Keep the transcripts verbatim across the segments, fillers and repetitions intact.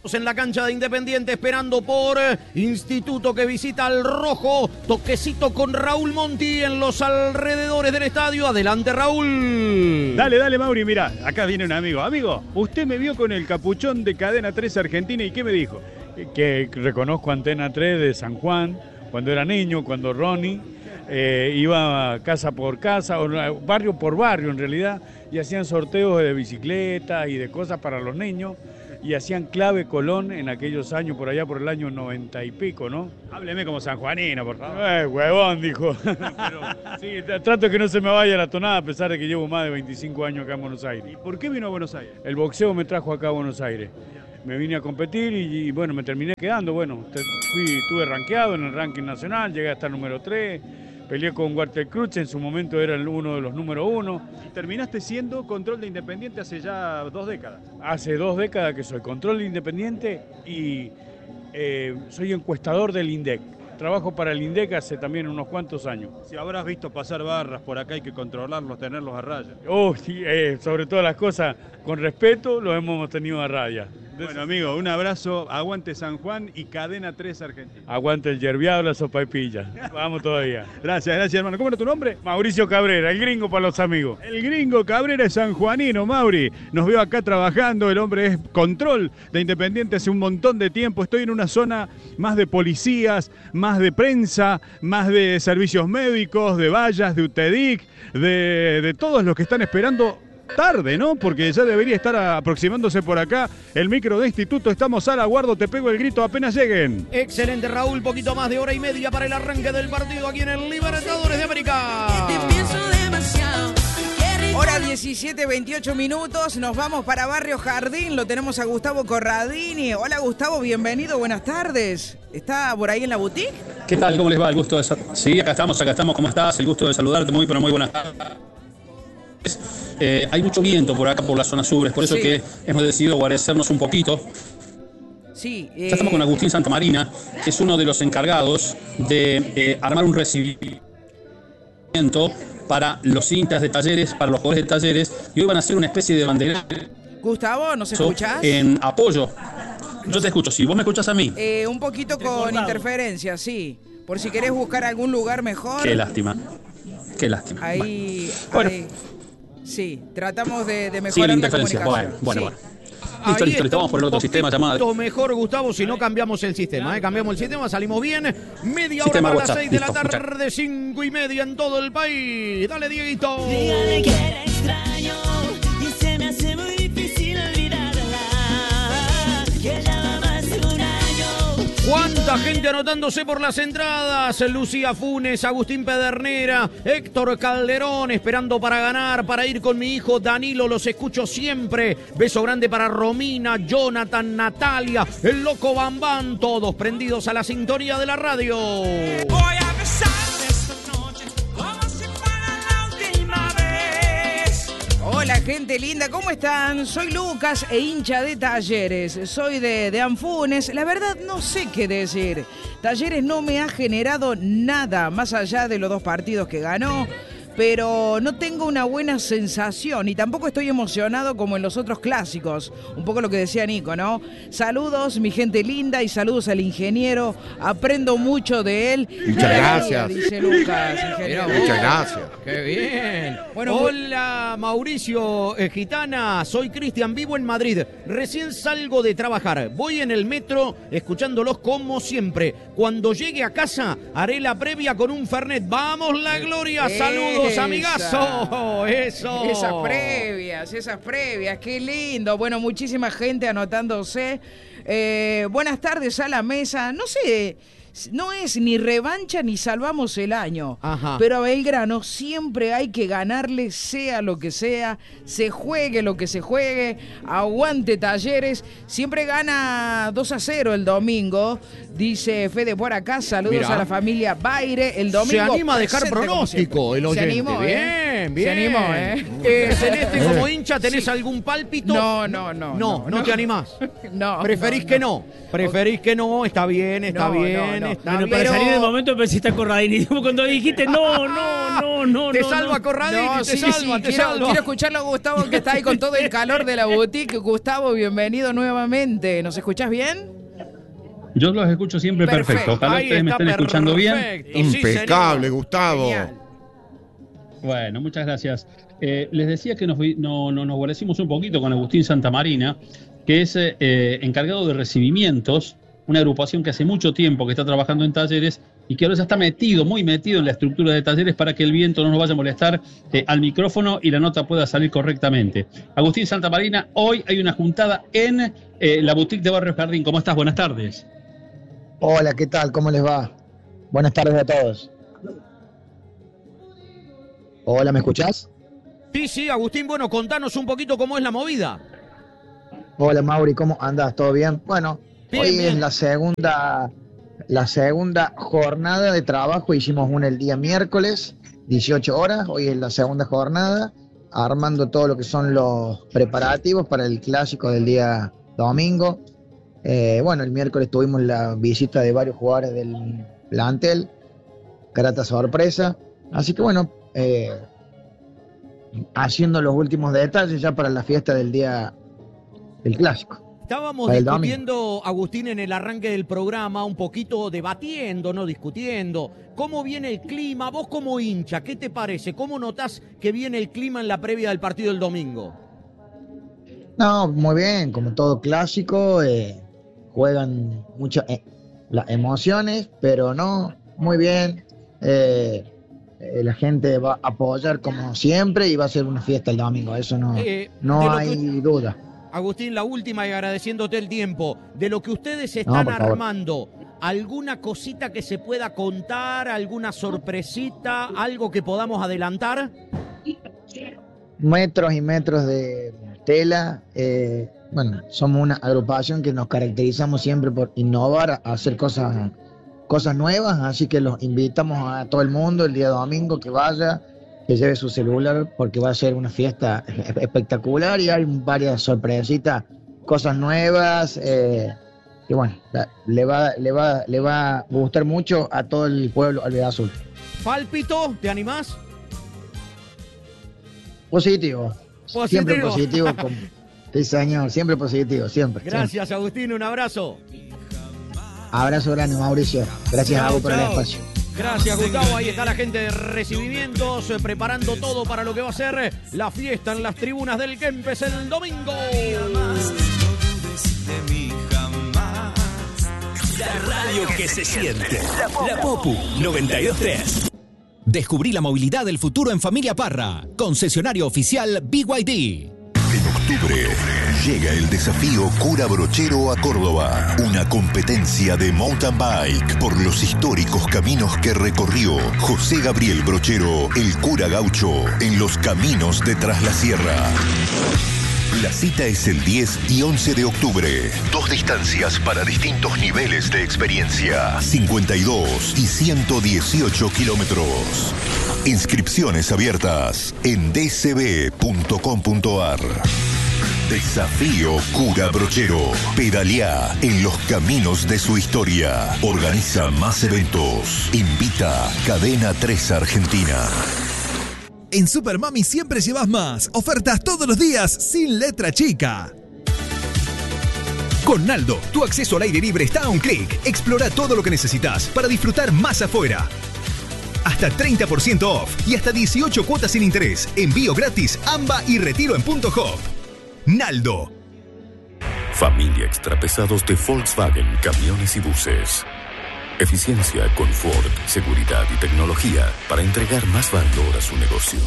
En la cancha de Independiente, esperando por Instituto que visita al rojo. Toquecito con Raúl Monti en los alrededores del estadio. Adelante, Raúl. Dale, dale, Mauri, mirá, acá viene un amigo. Amigo, usted me vio con el capuchón de Cadena tres Argentina y ¿qué me dijo? Que reconozco Antena tres de San Juan, cuando era niño, cuando Ronnie eh, iba casa por casa, o barrio por barrio en realidad, y hacían sorteos de bicicletas y de cosas para los niños. Y hacían clave Colón en aquellos años, por allá por el año noventa y pico, ¿no? Hábleme como sanjuanino, por favor. Eh, huevón, dijo. Pero sí, trato de que no se me vaya la tonada, a pesar de que llevo más de veinticinco años acá en Buenos Aires. ¿Y por qué vino a Buenos Aires? El boxeo me trajo acá a Buenos Aires. Me vine a competir y, y bueno, me terminé quedando. Bueno, fui, estuve rankeado en el ranking nacional, llegué hasta el número tres. Peleé con Walter Cruz, en su momento era el uno de los número uno. Y terminaste siendo control de Independiente hace ya dos décadas. Hace dos décadas que soy control de Independiente y eh, soy encuestador del INDEC. Trabajo para el INDEC hace también unos cuantos años. Si habrás visto pasar barras por acá, hay que controlarlos, tenerlos a raya. Oh, sí, eh, sobre todas las cosas, con respeto, los hemos tenido a raya. Bueno, amigo, un abrazo, aguante San Juan y Cadena tres Argentina. Aguante el yerbiado, la sopaipilla. Vamos todavía. Gracias, gracias, hermano. ¿Cómo era tu nombre? Mauricio Cabrera, el gringo para los amigos. El gringo Cabrera es sanjuanino, Mauri. Nos veo acá trabajando, el hombre es control de Independiente hace un montón de tiempo. Estoy en una zona más de policías, más de prensa, más de servicios médicos, de vallas, de UTEDIC, de, de todos los que están esperando. Tarde, ¿no? Porque ya debería estar aproximándose por acá el micro de Instituto. Estamos al aguardo, te pego el grito apenas lleguen. Excelente, Raúl. Poquito más de hora y media para el arranque del partido aquí en el Libertadores de América. Hora diecisiete, veintiocho minutos. Nos vamos para Barrio Jardín. Lo tenemos a Gustavo Corradini. Hola, Gustavo, bienvenido. Buenas tardes. ¿Está por ahí en la boutique? ¿Qué tal? ¿Cómo les va? El gusto de saludarte. Sí, acá estamos, acá estamos. ¿Cómo estás? El gusto de saludarte. Muy, pero muy buenas tardes. Eh, hay mucho viento por acá, por la zona sur, es por eso sí. que hemos decidido guarecernos un poquito. Sí, eh... Ya estamos con Agustín Santamarina, que es uno de los encargados de eh, armar un recibimiento para los hinchas de Talleres, para los jugadores de Talleres, y hoy van a hacer una especie de bandera. Gustavo, ¿nos escuchás? En apoyo. Yo te escucho, sí. ¿Vos me escuchás a mí? Eh, un poquito con cortado. Interferencia, sí. Por si querés buscar algún lugar mejor. Qué lástima. Qué lástima. Ahí... Bueno. ahí. Sí, tratamos de, de mejorar sí, la la interferencia. comunicación. Bueno, bueno, sí. bueno. Listo, listo, listo. Vamos por el otro sistema llamado. Mejor, Gustavo, si no cambiamos el sistema. ¿eh? Cambiamos el sistema, salimos bien. Media sistema hora para WhatsApp. las seis de Listo, la tarde, cinco y media en todo el país. Dale, Dieguito. Dígale que era extraño y se me hace muy difícil olvidarla. Que ya va más de un año. ¿Cuánta gente anotándose por las entradas? Lucía Funes, Agustín Pedernera, Héctor Calderón, esperando para ganar, para ir con mi hijo Danilo, los escucho siempre. Beso grande para Romina, Jonathan, Natalia, el loco Bambán, todos prendidos a la sintonía de la radio. Voy a besarte esta noche como si fuera la última vez. Hola, gente linda, ¿cómo están? Soy Lucas e hincha de Talleres. Soy de, de Anfunes. La verdad no sé qué decir. Talleres no me ha generado nada, más allá de los dos partidos que ganó. Pero no tengo una buena sensación y tampoco estoy emocionado como en los otros clásicos. Un poco lo que decía Nico, ¿no? Saludos, mi gente linda, y saludos al ingeniero. Aprendo mucho de él. Muchas gracias. Dice Lucas, ingeniero. Muchas gracias. ¡Qué bien! Bueno, hola, Mauricio eh, Gitana. Soy Cristian, vivo en Madrid. Recién salgo de trabajar. Voy en el metro escuchándolos como siempre. Cuando llegue a casa, haré la previa con un Fernet. ¡Vamos, la gloria! ¡Saludos! Esa, amigazo, eso. Esas previas, esas previas, qué lindo. Bueno, muchísima gente anotándose. Eh, buenas tardes a la mesa. No sé, no es ni revancha ni salvamos el año. Ajá. Pero a Belgrano siempre hay que ganarle, sea lo que sea, se juegue lo que se juegue, aguante Talleres. Siempre gana dos a cero el domingo. Dice Fede por acá, saludos Mirá. a la familia Baire. El domingo se anima a dejar pronóstico el oyente. Se animó, bien, ¿eh? Bien, bien. Se animó, ¿eh? eh Celeste, como hincha, ¿tenés sí. algún pálpito? No, no, no. No, no, no, no te animás. No. ¿Preferís no, que no? no? ¿Preferís que no? Está bien, está no, bien. No, no. Está bueno, bien. para salir del momento pensé está Corradini. Cuando dijiste no, no, no, no. Te no, salva no. Corradini, no, te sí, salva, sí, te quiero, salva. Quiero escucharlo a Gustavo, que está ahí con todo el calor de la boutique. Gustavo, bienvenido nuevamente. ¿Nos escuchás bien? Yo los escucho siempre perfecto. perfecto. Ojalá Ahí ustedes me estén perfecto. escuchando bien. Impecable, sí, Gustavo. Genial. Bueno, muchas gracias. Eh, les decía que nos, no, no, nos guarecimos un poquito con Agustín Santamarina, que es eh, encargado de recibimientos, una agrupación que hace mucho tiempo que está trabajando en talleres y que ahora ya está metido, muy metido en la estructura de talleres para que el viento no nos vaya a molestar eh, al micrófono y la nota pueda salir correctamente. Agustín Santamarina, hoy hay una juntada en eh, la boutique de Barrio Jardín. ¿Cómo estás? Buenas tardes. Hola, ¿qué tal? ¿Cómo les va? Buenas tardes a todos. Hola, ¿me escuchás? Sí, sí, Agustín, bueno, contanos un poquito cómo es la movida. Hola, Mauri, ¿cómo andás? ¿Todo bien? Bueno, bien, hoy bien. es la segunda, la segunda jornada de trabajo. Hicimos una el día miércoles, dieciocho horas. Hoy es la segunda jornada, armando todo lo que son los preparativos para el clásico del día domingo. Eh, bueno, el miércoles tuvimos la visita de varios jugadores del plantel, grata sorpresa. Así que bueno, eh, haciendo los últimos detalles ya para la fiesta del día del clásico. Estábamos discutiendo, Agustín, en el arranque del programa, un poquito debatiendo, no discutiendo, cómo viene el clima, vos como hincha, ¿qué te parece? ¿Cómo notás que viene el clima en la previa del partido del domingo? No, muy bien, como todo clásico, eh, juegan muchas eh, las emociones, pero no, muy bien. Eh, eh, la gente va a apoyar como siempre y va a ser una fiesta el domingo, eso no, Eh, no de hay que- duda. Agustín, la última y agradeciéndote el tiempo, de lo que ustedes están por favor. armando, ¿alguna cosita que se pueda contar, alguna sorpresita, algo que podamos adelantar? Metros y metros de tela. eh, bueno, somos una agrupación que nos caracterizamos siempre por innovar, a hacer cosas, cosas nuevas, así que los invitamos a todo el mundo el día domingo que vaya, que lleve su celular, porque va a ser una fiesta espectacular y hay varias sorpresitas, cosas nuevas, eh, que bueno, la- le va, le va, le va a gustar mucho a todo el pueblo albiazul. Pálpito, ¿te animás? Positivo. Positivo. Siempre positivo. Con, sí, señor, siempre positivo, siempre. Gracias, Agustín, un abrazo. siempre. Abrazo grande, Mauricio. Gracias a Chao, vos por el chao. espacio. Gracias, Gustavo. Ahí está la gente de recibimientos, eh, preparando todo para lo que va a ser eh, la fiesta en las tribunas del Kempes el domingo. La radio que se siente. La Popu noventa y dos punto tres. Descubrí la movilidad del futuro en Familia Parra. Concesionario oficial B Y D. En octubre llega el desafío Cura Brochero a Córdoba, una competencia de mountain bike por los históricos caminos que recorrió José Gabriel Brochero, el cura gaucho, en los caminos de Tras la Sierra. La cita es el diez y once de octubre. Dos distancias para distintos niveles de experiencia. cincuenta y dos y ciento dieciocho kilómetros. Inscripciones abiertas en d c b punto com punto a r. Desafío Cura Brochero. Pedalea en los caminos de su historia. Organiza más eventos. Invita Cadena tres Argentina. En Super Mami siempre llevas más. Ofertas todos los días sin letra chica. Con Naldo, tu acceso al aire libre está a un clic. Explora todo lo que necesitas para disfrutar más afuera. Hasta treinta por ciento off y hasta dieciocho cuotas sin interés. Envío gratis, AMBA y retiro en Punto Hop. Naldo. Familia Extrapesados de Volkswagen Camiones y Buses. Eficiencia, confort, seguridad y tecnología para entregar más valor a su negocio.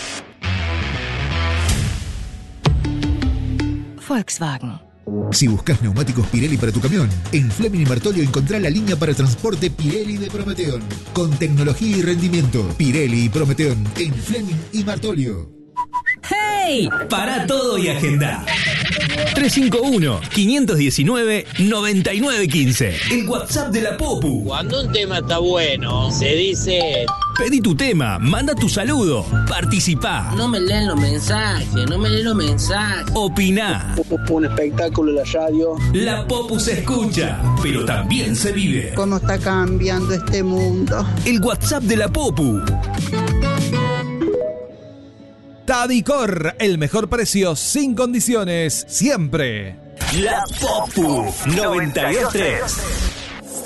Volkswagen. Si buscas neumáticos Pirelli para tu camión, en Fleming y Martolio encontrá la línea para transporte Pirelli de Prometeon. Con tecnología y rendimiento, Pirelli y Prometeon en Fleming y Martolio. ¡Hey! ¡Ey! Para todo y agenda. tres cinco uno, cinco uno nueve, nueve nueve uno cinco. El WhatsApp de la Popu. Cuando un tema está bueno, se dice... Pedí tu tema, manda tu saludo, participá. No me leen los mensajes, no me leen los mensajes. Opiná. Un espectáculo en la radio. La Popu se escucha, pero también se vive. ¿Cómo está cambiando este mundo? El WhatsApp de la Popu. Tadicor, el mejor precio sin condiciones, siempre. La Popu noventa y dos tres.